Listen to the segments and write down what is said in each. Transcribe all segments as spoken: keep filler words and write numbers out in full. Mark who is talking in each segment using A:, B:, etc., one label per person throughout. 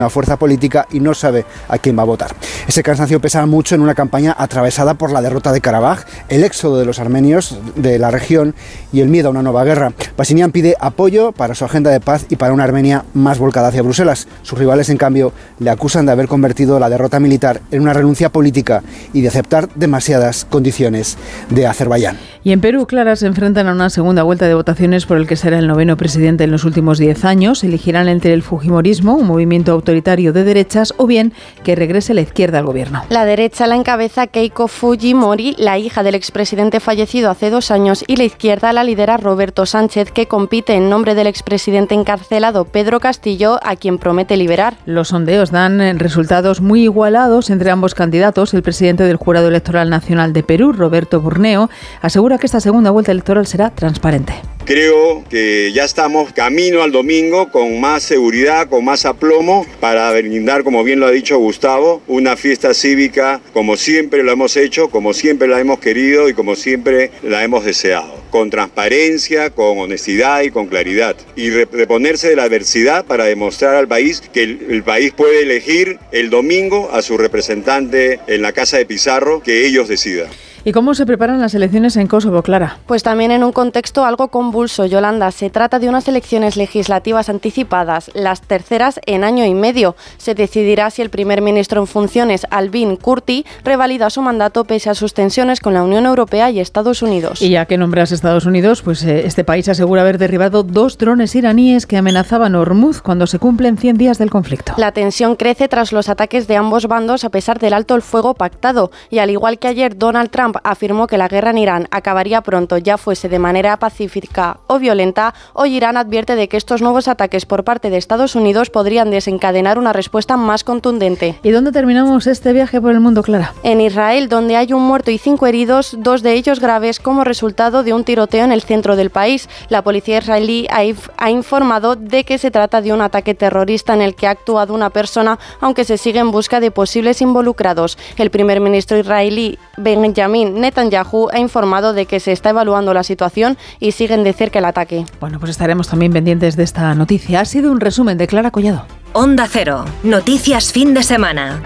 A: una fuerza política y no sabe a quién va a votar. Ese cansancio pesa mucho en una campaña atravesada por la derrota de Karabaj, el éxodo de los armenios de la región y el miedo a una nueva guerra. Pashinyan pide apoyo para su agenda de paz y para una Armenia más volcada hacia Bruselas. Sus rivales, en cambio, le acusan de haber convertido la derrota militar en una renuncia política y de aceptar demasiadas condiciones de Azerbaiyán.
B: Y en Perú, Clara, se enfrentan a una segunda vuelta de votaciones por el que será el noveno presidente en los últimos diez años. Elegirán entre el fujimorismo, un movimiento autoritario de derechas, o bien que regrese la izquierda al gobierno.
C: La derecha la encabeza Keiko Fujimori, la hija del expresidente fallecido hace dos años, y la izquierda la lidera Roberto Sánchez, que compite en nombre del expresidente encarcelado Pedro Castillo, a quien promete liberar.
B: Los sondeos dan resultados muy igualados entre ambos candidatos. El presidente del Jurado Electoral Nacional de Perú, Roberto Burneo, asegura que esta segunda vuelta electoral será transparente.
D: Creo que ya estamos camino al domingo con más seguridad, con más aplomo, para brindar, como bien lo ha dicho Gustavo, una fiesta cívica como siempre lo hemos hecho, como siempre la hemos querido y como siempre la hemos deseado. Con transparencia, con honestidad y con claridad. Y reponerse de la adversidad para demostrar al país que el, el país puede elegir el domingo a su representante en la Casa de Pizarro, que ellos decidan.
B: ¿Y cómo se preparan las elecciones en Kosovo, Clara?
C: Pues también en un contexto algo convulso, Yolanda. Se trata de unas elecciones legislativas anticipadas, las terceras en año y medio. Se decidirá si el primer ministro en funciones, Albin Kurti, revalida su mandato pese a sus tensiones con la Unión Europea y Estados Unidos.
B: Y ya que nombras Estados Unidos, pues eh, este país asegura haber derribado dos drones iraníes que amenazaban Hormuz cuando se cumplen cien días del conflicto.
C: La tensión crece tras los ataques de ambos bandos a pesar del alto el fuego pactado. Y al igual que ayer, Donald Trump afirmó que la guerra en Irán acabaría pronto, ya fuese de manera pacífica o violenta, hoy Irán advierte de que estos nuevos ataques por parte de Estados Unidos podrían desencadenar una respuesta más contundente.
B: ¿Y dónde terminamos este viaje por el mundo, Clara?
C: En Israel, donde hay un muerto y cinco heridos, dos de ellos graves como resultado de un tiroteo en el centro del país. La policía israelí ha informado de que se trata de un ataque terrorista en el que ha actuado una persona, aunque se sigue en busca de posibles involucrados. El primer ministro israelí, Benjamin Netanyahu, ha informado de que se está evaluando la situación y siguen de cerca el ataque.
B: Bueno, pues estaremos también pendientes de esta noticia. Ha sido un resumen de Clara Collado.
E: Onda Cero, noticias fin de semana.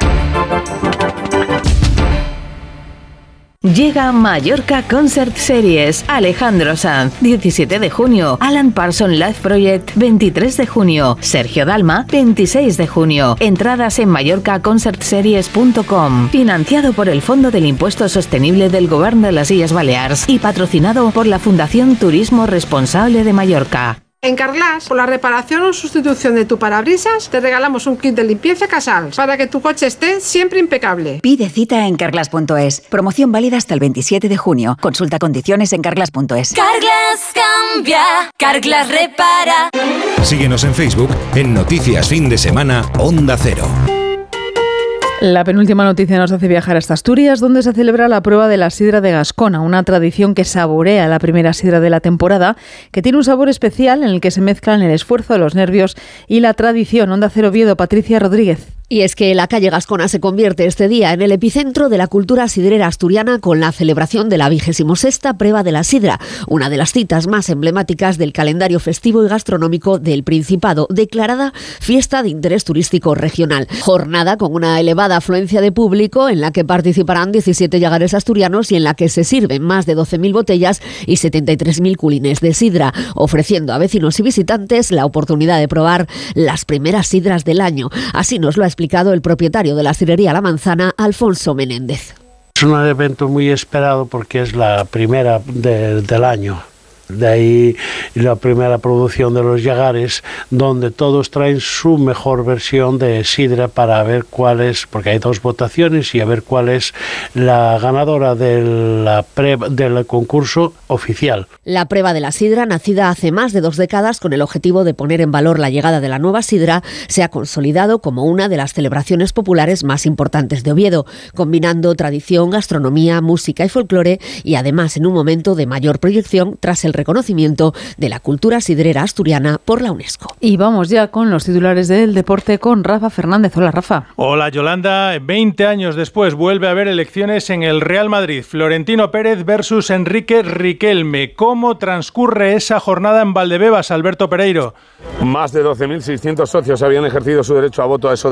E: Llega Mallorca Concert Series, Alejandro Sanz, diecisiete de junio, Alan Parsons Live Project, veintitrés de junio, Sergio Dalma, veintiséis de junio. Entradas en mallorca concert series punto com, financiado por el Fondo del Impuesto Sostenible del Gobierno de las Illes Balears y patrocinado por la Fundación Turismo Responsable de Mallorca.
F: En Carglass, por la reparación o sustitución de tu parabrisas, te regalamos un kit de limpieza Casals para que tu coche esté siempre impecable.
G: Pide cita en carglass punto es. Promoción válida hasta el veintisiete de junio. Consulta condiciones en carglass punto es.
E: Carglass cambia, Carglass repara.
H: Síguenos en Facebook en Noticias Fin de Semana Onda Cero.
B: La penúltima noticia nos hace viajar hasta Asturias, donde se celebra la prueba de la sidra de Gascona, una tradición que saborea la primera sidra de la temporada, que tiene un sabor especial en el que se mezclan el esfuerzo de los nervios y la tradición. Onda Cero Oviedo, Patricia Rodríguez.
I: Y es que la calle Gascona se convierte este día en el epicentro de la cultura sidrera asturiana con la celebración de la vigésima sexta prueba de la sidra, una de las citas más emblemáticas del calendario festivo y gastronómico del Principado, declarada fiesta de interés turístico regional. Jornada con una elevada afluencia de público en la que participarán diecisiete llagares asturianos y en la que se sirven más de doce mil botellas y setenta y tres mil culines de sidra, ofreciendo a vecinos y visitantes la oportunidad de probar las primeras sidras del año. Así nos lo ha explicado el propietario de la sidrería La Manzana, Alfonso Menéndez.
J: Es un evento muy esperado porque es la primera de, del año. De ahí la primera producción de los llagares, donde todos traen su mejor versión de sidra para ver cuál es, porque hay dos votaciones, y a ver cuál es la ganadora de la pre, del concurso oficial.
I: La prueba de la sidra, nacida hace más de dos décadas con el objetivo de poner en valor la llegada de la nueva sidra, se ha consolidado como una de las celebraciones populares más importantes de Oviedo, combinando tradición, gastronomía, música y folclore, y además en un momento de mayor proyección tras el reconocimiento de la cultura sidrera asturiana por la UNESCO.
B: Y vamos ya con los titulares del deporte con Rafa Fernández. Hola, Rafa.
K: Hola, Yolanda. veinte años después vuelve a haber elecciones en el Real Madrid. Florentino Pérez versus Enrique Riquelme. ¿Cómo transcurre esa jornada en Valdebebas, Alberto Pereiro?
L: Más de doce mil seiscientos socios habían ejercido su derecho a voto a eso de